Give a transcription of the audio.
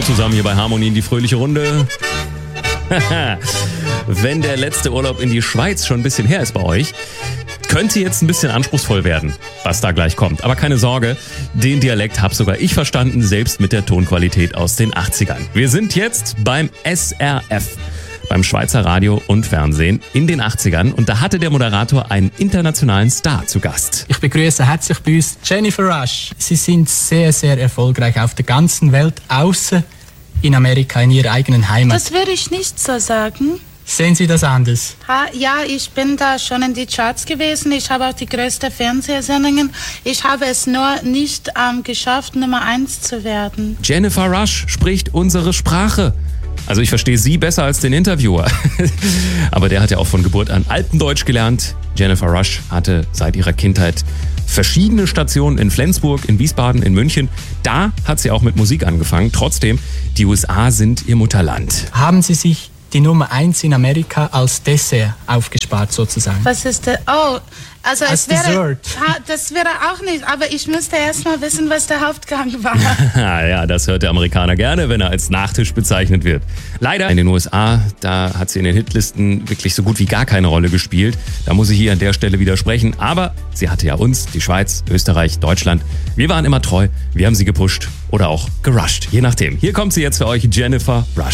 zusammen hier bei Harmonie in die fröhliche Runde. Wenn der letzte Urlaub in die Schweiz schon ein bisschen her ist bei euch, könnte jetzt ein bisschen anspruchsvoll werden, was da gleich kommt. Aber keine Sorge, den Dialekt habe sogar ich verstanden, selbst mit der Tonqualität aus den 80ern. Wir sind jetzt beim SRF, beim Schweizer Radio und Fernsehen in den 80ern. Und da hatte der Moderator einen internationalen Star zu Gast. Ich begrüße herzlich bei uns Jennifer Rush. Sie sind sehr, sehr erfolgreich auf der ganzen Welt, außer in Amerika, in ihrer eigenen Heimat. Das würde ich nicht so sagen. Sehen Sie das anders? Ja, ich bin da schon in die Charts gewesen. Ich habe auch die größten Fernsehsendungen. Ich habe es nur nicht geschafft, Nummer 1 zu werden. Jennifer Rush spricht unsere Sprache. Also ich verstehe sie besser als den Interviewer. Aber der hat ja auch von Geburt an Alpendeutsch gelernt. Jennifer Rush hatte seit ihrer Kindheit verschiedene Stationen in Flensburg, in Wiesbaden, in München. Da hat sie auch mit Musik angefangen. Trotzdem, die USA sind ihr Mutterland. Haben Sie sich die Nummer 1 in Amerika als Dessert aufgespart sozusagen? Was ist der? Oh, also als Dessert. Das wäre auch nicht, aber ich müsste erst mal wissen, was der Hauptgang war. Ja, das hört der Amerikaner gerne, wenn er als Nachtisch bezeichnet wird. Leider in den USA, da hat sie in den Hitlisten wirklich so gut wie gar keine Rolle gespielt. Da muss ich hier an der Stelle widersprechen. Aber sie hatte ja uns, die Schweiz, Österreich, Deutschland. Wir waren immer treu, wir haben sie gepusht oder auch gerusht, je nachdem. Hier kommt sie jetzt für euch, Jennifer Rush.